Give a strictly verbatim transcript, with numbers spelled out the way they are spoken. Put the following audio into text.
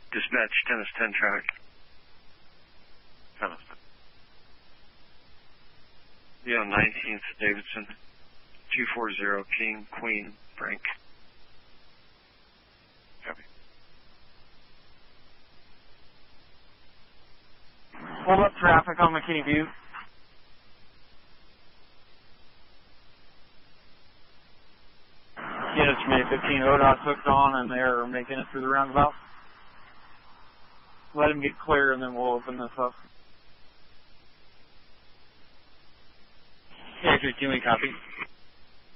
Dispatch, Tennis ten traffic. Tennis. Yeah, nineteenth, Davidson. two four zero, King, Queen, Frank. Copy. Hold up traffic on McKinney Butte. Yeah, it's May fifteen. O D O T's hooked on and they're making it through the roundabout. Let him get clear and then we'll open this up. Yeah, fifteen, we copy.